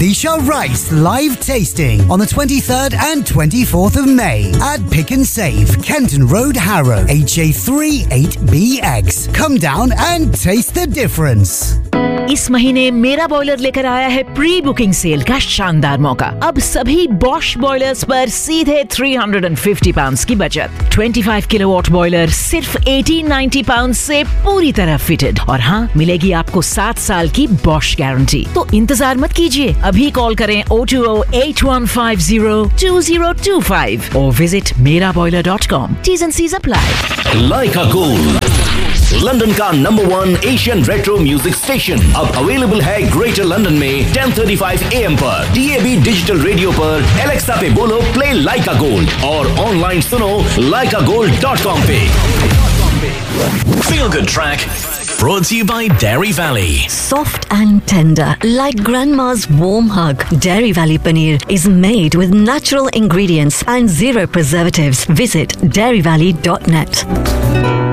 Disha Rice live tasting on the 23rd and 24th of May at Pick and Save, Kenton Road, Harrow, HA38BX. Come down and taste the difference. इस महीने मेरा boiler लेकर आया है pre booking cell का शानदार मौका। अब सभी बॉश बॉयलर्स पर सीधे £350 की बचत। 25 किलोवाट बॉयलर सिर्फ £1890 से पूरी तरह फिटेड। और हाँ, मिलेगी आपको 7 साल की बॉश गारंटी। तो इंतजार मत कीजिए, अभी कॉल करें 02081502025 और visit meraboiler.com. T's and C's apply. Leica Gold, London का number 1 Asian retro music station, अब अवेलेबल है ग्रेटर लंदन में 10:35 AM पर, DAB डिजिटल रेडियो पर, एलेक्सा पे बोलो प्ले लाइका गोल्ड और ऑनलाइन सुनो leicagold.com पे। Feel Good Track brought to you by Dairy Valley. Soft and tender, like grandma's warm hug. Dairy Valley paneer is made with natural ingredients and zero preservatives. Visit dairyvalley.net.